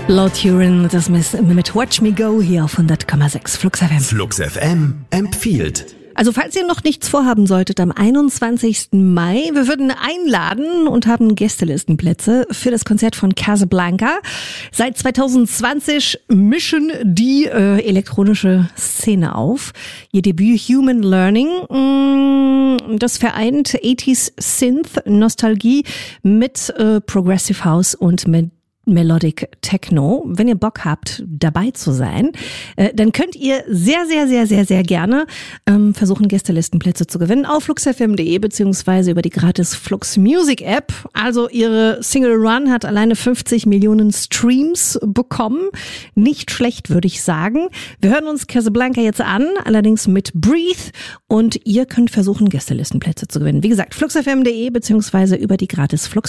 Lord Huron, das mit Watch Me Go hier auf 100,6 Flux FM. Flux FM empfiehlt. Also falls ihr noch nichts vorhaben solltet, am 21. Mai, wir würden einladen und haben Gästelistenplätze für das Konzert von Casablanca. Seit 2020 mischen die elektronische Szene auf. Ihr Debüt Human Learning, das vereint 80s Synth, Nostalgie mit Progressive House und mit Melodic Techno. Wenn ihr Bock habt, dabei zu sein, dann könnt ihr sehr, sehr, sehr, sehr, sehr gerne versuchen, Gästelistenplätze zu gewinnen auf fluxfm.de beziehungsweise über die gratis Flux Music App. Also ihre Single Run hat alleine 50 Millionen Streams bekommen. Nicht schlecht, würde ich sagen. Wir hören uns Casablanca jetzt an, allerdings mit Breathe, und ihr könnt versuchen, Gästelistenplätze zu gewinnen. Wie gesagt, fluxfm.de beziehungsweise über die gratis Flux